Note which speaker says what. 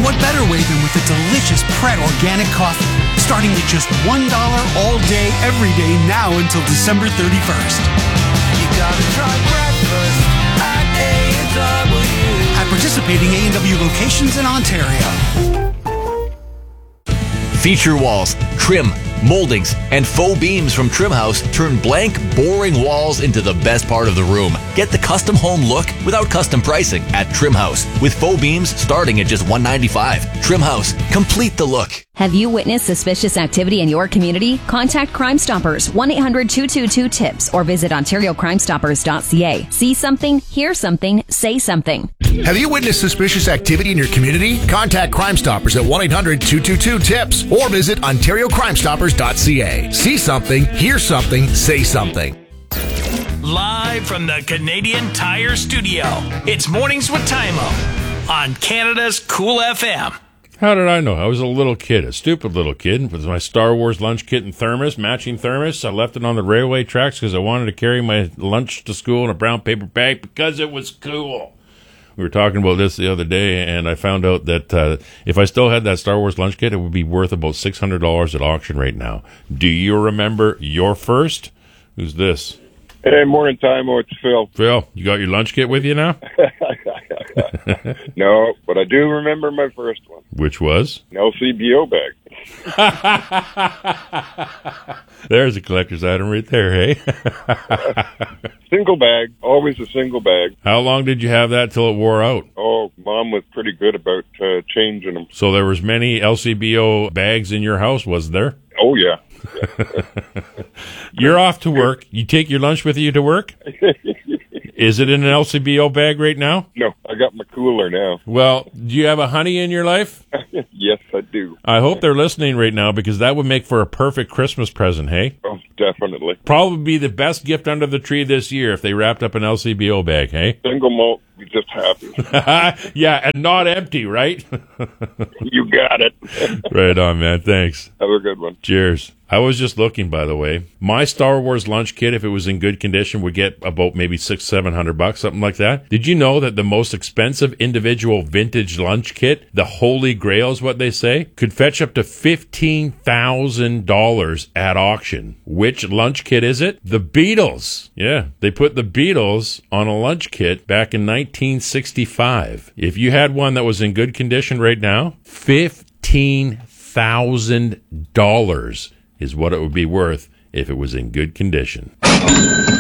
Speaker 1: what better way than with a delicious Pret organic coffee, starting at just $1 all day, every day, now until December 31st.
Speaker 2: You gotta try breakfast at A&W.
Speaker 1: At participating A&W locations in Ontario.
Speaker 3: Feature walls, trim, moldings, and faux beams from Trimhouse turn blank, boring walls into the best part of the room. Get the custom home look without custom pricing at Trimhouse, with faux beams starting at just $195. Trimhouse, complete the look.
Speaker 4: Have you witnessed suspicious activity in your community? Contact Crime Stoppers, 1-800-222-TIPS, or visit OntarioCrimeStoppers.ca. See something, hear something, say something.
Speaker 5: Have you witnessed suspicious activity in your community? Contact Crime Stoppers at 1-800-222-TIPS or visit OntarioCrimeStoppers.ca. See something, hear something, say something.
Speaker 6: Live from the Canadian Tire Studio, it's Mornings with Tymo on Canada's Cool FM.
Speaker 7: How did I know? I was a little kid, a stupid little kid, with my Star Wars lunch kit and thermos, matching thermos. I left it on the railway tracks because I wanted to carry my lunch to school in a brown paper bag because it was cool. We were talking about this the other day, and I found out that if I still had that Star Wars lunch kit, it would be worth about $600 at auction right now. Do you remember your first? Who's this?
Speaker 8: Hey, morning time. Oh, it's Phil.
Speaker 7: Phil, you got your lunch kit with you now?
Speaker 8: No, but I do remember my first one.
Speaker 7: Which was?
Speaker 8: An LCBO bag.
Speaker 7: There's a collector's item right there, hey?
Speaker 8: Single bag. Always a single bag.
Speaker 7: How long did you have that till it wore out?
Speaker 8: Oh, Mom was pretty good about changing them.
Speaker 7: So there was many LCBO bags in your house, was there?
Speaker 8: Oh, yeah.
Speaker 7: You're off to work. You take your lunch with you to work? Is it in an LCBO bag right now?
Speaker 8: No, I got my cooler now.
Speaker 7: Well, do you have a honey in your life?
Speaker 8: Yes, I do.
Speaker 7: I hope they're listening right now because that would make for a perfect Christmas present, hey?
Speaker 8: Oh, definitely.
Speaker 7: Probably be the best gift under the tree this year if they wrapped up an LCBO bag, hey?
Speaker 8: Single malt, you just happy.
Speaker 7: Yeah, and not empty, right?
Speaker 8: You got it.
Speaker 7: Right on, man. Thanks.
Speaker 8: Have a good one.
Speaker 7: Cheers. I was just looking, by the way. My Star Wars lunch kit, if it was in good condition, would get about maybe $600-700, something like that. Did you know that the most expensive individual vintage lunch kit, the Holy Grail is what they say, could fetch up to $15,000 at auction? Which lunch kit is it? The Beatles. Yeah, they put the Beatles on a lunch kit back in 1965. If you had one that was in good condition right now, $15,000 is what it would be worth if it was in good condition.